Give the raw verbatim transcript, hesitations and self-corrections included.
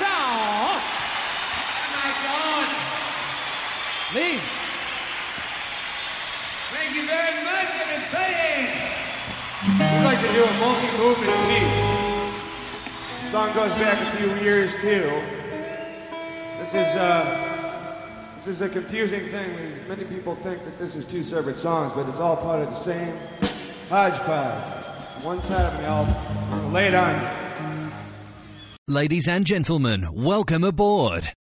song. Oh my God. Me. Thank you very much, everybody. We'd like to do a multi-movement piece. The song goes back a few years too. This is uh, this is a confusing thing because many people think that this is two separate songs, but it's all part of the same hodgepodge. It's one side of the album. I'm gonna lay it on you. Ladies and gentlemen, welcome aboard.